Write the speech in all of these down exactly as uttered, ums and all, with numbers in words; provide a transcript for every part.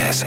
Ez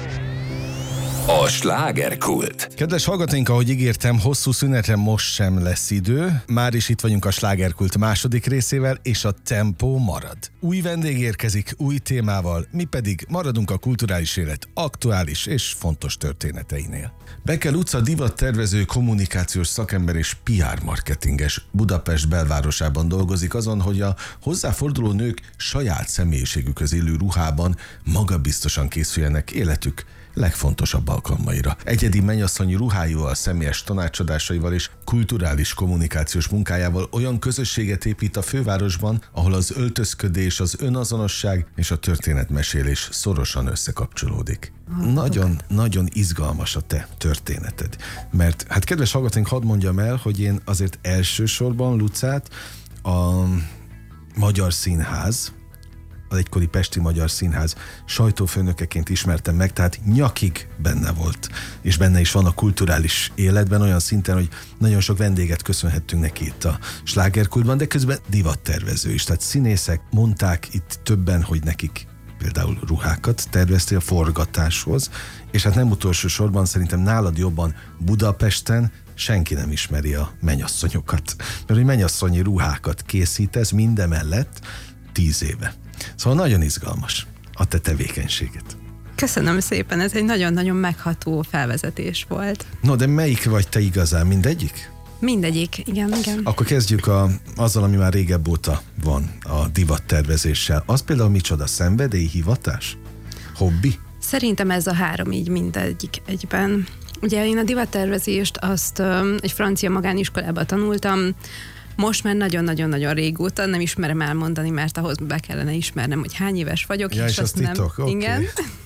a slágerkult. Kedves hallgatóink, ahogy ígértem, hosszú szünetre most sem lesz idő. Már is itt vagyunk a slágerkult második részével, és a tempó marad. Új vendég érkezik, új témával, mi pedig maradunk a kulturális élet aktuális és fontos történeteinél. Bekkel utca divattervező, kommunikációs szakember és pé er marketinges Budapest belvárosában dolgozik azon, hogy a hozzáforduló nők saját személyiségükhöz illő ruhában magabiztosan készüljenek életük legfontosabb alkalmaira. Egyedi mennyasszonyi ruháival, személyes tanácsadásaival és kulturális kommunikációs munkájával olyan közösséget épít a fővárosban, ahol az öltözködés, az önazonosság és a történetmesélés szorosan összekapcsolódik. Nagyon, nagyon izgalmas a te történeted. Mert, hát kedves hallgatóink, hadd mondjam el, hogy én azért elsősorban Lucát a Magyar Színház, az egykori Pesti Magyar Színház sajtófőnökeként ismertem meg, tehát nyakig benne volt, és benne is van a kulturális életben olyan szinten, hogy nagyon sok vendéget köszönhettünk neki itt a slágerkultban, de közben divattervező is, tehát színészek mondták itt többen, hogy nekik például ruhákat terveztél forgatáshoz, és hát nem utolsó sorban szerintem nálad jobban Budapesten senki nem ismeri a mennyasszonyokat, mert hogy mennyasszonyi ruhákat készítesz mindemellett tíz éve. Szóval nagyon izgalmas a te tevékenységet. Köszönöm szépen, ez egy nagyon-nagyon megható felvezetés volt. No, de melyik vagy te igazán? Mindegyik? Mindegyik, igen, igen. Akkor kezdjük a, azzal, ami már régebb óta van, a divattervezéssel. Az például micsoda? Szenvedély, hivatás? Hobbi? Szerintem ez a három így mindegyik egyben. Ugye én a divattervezést azt um, egy francia magániskolában tanultam. Most már nagyon-nagyon-nagyon régóta, nem ismerem elmondani, mert ahhoz be kellene ismernem, hogy hány éves vagyok. Ja, és, és azt nem. Okay. Igen.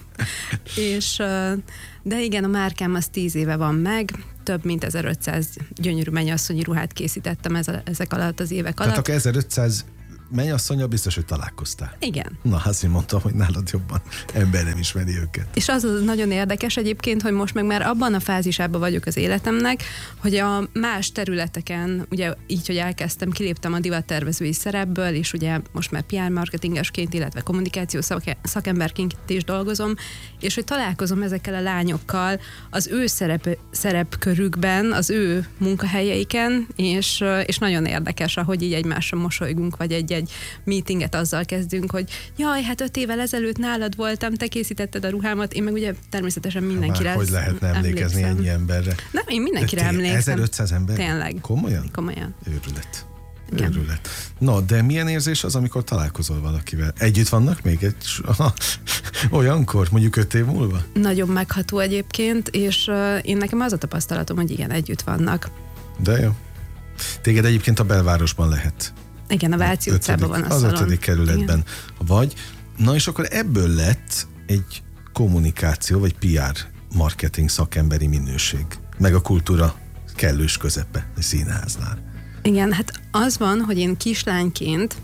és, de igen, a márkám az tíz éve van meg, több mint ezerötszáz gyönyörű mennyasszonyi ruhát készítettem ez a, ezek alatt az évek alatt. Tehát akkor ezerötszáz mennyasszonnyal biztos, hogy találkoztál. Igen. Na, azt én mondtam, hogy nálad jobban ember nem ismeri őket. És az nagyon érdekes egyébként, hogy most meg már abban a fázisában vagyok az életemnek, hogy a más területeken, ugye így, hogy elkezdtem, kiléptem a divattervezői szerepből, és ugye most már pé er marketingesként, illetve kommunikációs szakemberként is dolgozom, és hogy találkozom ezekkel a lányokkal az ő szerep, szerepkörükben, az ő munkahelyeiken, és, és nagyon érdekes, ahogy így egymásra mosolygunk, vagy egy egy meetinget azzal kezdünk, hogy jaj, hát öt évvel ezelőtt nálad voltam, te készítetted a ruhámat, én meg ugye természetesen mindenkire Már hogy lehetne emlékezni emlékszem. Ennyi emberre? Nem, én mindenkire emlékszem. ezerötszáz ember? Tényleg. Komolyan? Komolyan. Őrület. Őrület. No, de milyen érzés az, amikor találkozol valakivel? Együtt vannak még egy olyankor, mondjuk öt év múlva? Nagyon megható egyébként, és uh, én nekem az a tapasztalatom, hogy igen, együtt vannak. De jó. Téged egyébként a belvárosban lehet. Igen, a Váci utcában van a az szalon. Az ötödik kerületben igen. Vagy. Na és akkor ebből lett egy kommunikáció, vagy pé er marketing szakemberi minőség. Meg a kultúra kellős közepe, a színháznál. Igen, hát az van, hogy én kislányként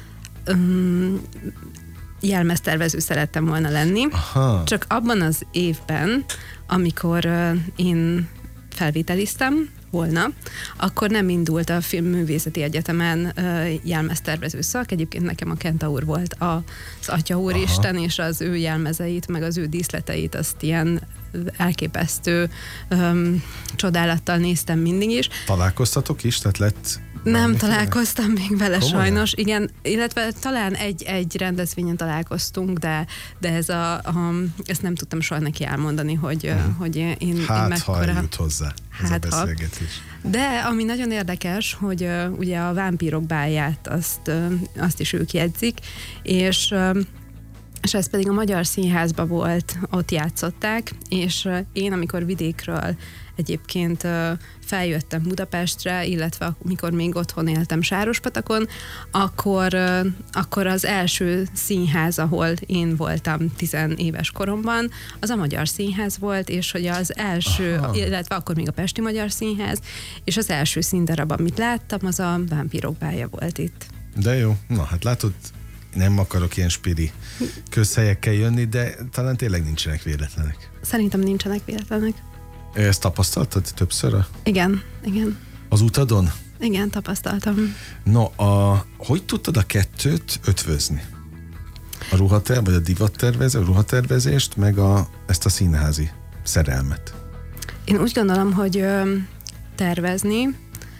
um, jelmeztervező szerettem volna lenni. Aha. Csak abban az évben, amikor uh, én felvételiztem volna, akkor nem indult a Filmművészeti Egyetemen uh, jelmeztervező szak. Egyébként nekem a Kentaur volt a, az Atya Úristen, és az ő jelmezeit, meg az ő díszleteit, azt ilyen elképesztő um, csodálattal néztem mindig is. Találkoztatok is? Tehát lett... Nem találkoztam még vele Komolyan? Sajnos, igen, illetve talán egy, egy rendezvényen találkoztunk, de, de ez a, a, ezt nem tudtam soha neki elmondani, hogy, hmm. hogy én, én hát, mekkora... ha eljut hozzá ez hát, a beszélgetés. Ha. De ami nagyon érdekes, hogy uh, ugye a Vámpírok bálját azt, uh, azt is ők jegyzik, és uh, és ez pedig a Magyar Színházban volt, ott játszották, és uh, én, amikor vidékről egyébként uh, feljöttem Budapestre, illetve amikor még otthon éltem Sárospatakon, akkor, uh, akkor az első színház, ahol én voltam tizenéves koromban, az a Magyar Színház volt, és hogy az első, aha. illetve akkor még a Pesti Magyar Színház, és az első színdarab, amit láttam, az a Vámpírok bálja volt itt. De jó, na hát látod, nem akarok ilyen spiri közhelyekkel jönni, de talán tényleg nincsenek véletlenek. Szerintem nincsenek véletlenek. Ezt tapasztaltad többször? A... Igen, igen. Az utadon? Igen, tapasztaltam. No, a, hogy tudtad a kettőt ötvözni? A ruhaterv, vagy a divattervező, a ruhatervezést, meg a, ezt a színházi szerelmet? Én úgy gondolom, hogy ö, tervezni,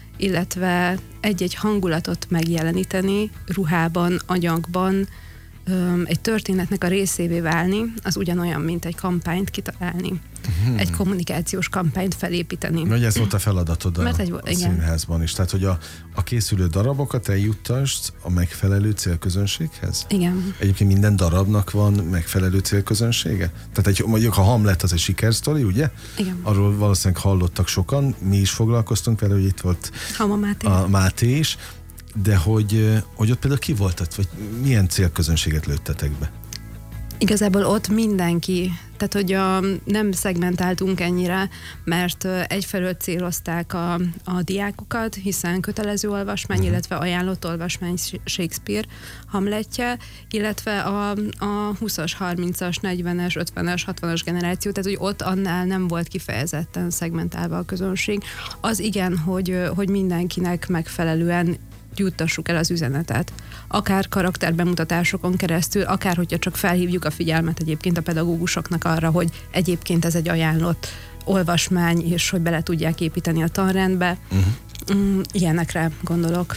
illetve egy-egy hangulatot megjeleníteni ruhában, anyagban, ö, egy történetnek a részévé válni, az ugyanolyan, mint egy kampányt kitalálni. Hmm. Egy kommunikációs kampányt felépíteni. Hogy ez volt a feladatod a, egy, a színházban is. Tehát, hogy a, a készülő darabokat eljuttasd a megfelelő célközönséghez? Igen. Egyébként minden darabnak van megfelelő célközönsége? Tehát egy, mondjuk a Hamlet az egy sikersztori, ugye? Igen. Arról valószínűleg hallottak sokan, mi is foglalkoztunk vele, hogy itt volt Hama Máté. a Máté is, de hogy, hogy ott például ki voltat, vagy milyen célközönséget lőttetek be? Igazából ott mindenki, tehát hogy a, nem szegmentáltunk ennyire, mert egyfelől célozták a, a diákokat, hiszen kötelező olvasmány, uh-huh. illetve ajánlott olvasmány Shakespeare Hamletje, illetve a, a húszas, harmincas, negyvenes, ötvenes, hatvanas generáció, tehát hogy ott annál nem volt kifejezetten szegmentálva a közönség. Az igen, hogy, hogy mindenkinek megfelelően juttassuk el az üzenetet. Akár karakterbemutatásokon keresztül, akár hogyha csak felhívjuk a figyelmet egyébként a pedagógusoknak arra, hogy egyébként ez egy ajánlott olvasmány, és hogy bele tudják építeni a tanrendbe. Uh-huh. Ilyenekre gondolok.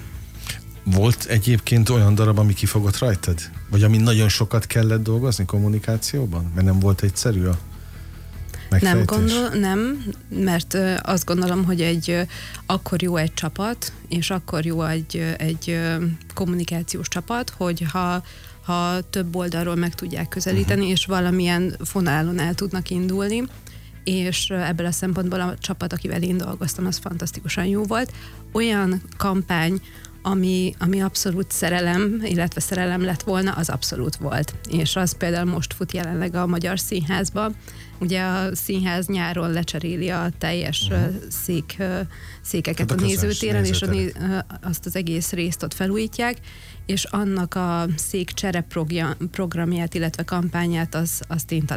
Volt egyébként olyan darab, ami kifogott rajtad? Vagy ami nagyon sokat kellett dolgozni kommunikációban? Mert nem volt egyszerű a megfejtés? Nem gondol, nem, mert ö, azt gondolom, hogy egy ö, akkor jó egy csapat, és akkor jó egy, ö, egy ö, kommunikációs csapat, hogy ha, ha több oldalról meg tudják közelíteni, uh-huh. és valamilyen fonálon el tudnak indulni, és ö, ebből a szempontból a csapat, akivel én dolgoztam, az fantasztikusan jó volt. Olyan kampány, Ami, ami abszolút szerelem, illetve szerelem lett volna, az abszolút volt. És az például most fut jelenleg a Magyar Színházba. Ugye a színház nyáron lecseréli a teljes uh-huh. szék, székeket hát a, a nézőtéren, és a néz, azt az egész részt ott felújítják, és annak a székcsere programját, illetve kampányát az, azt én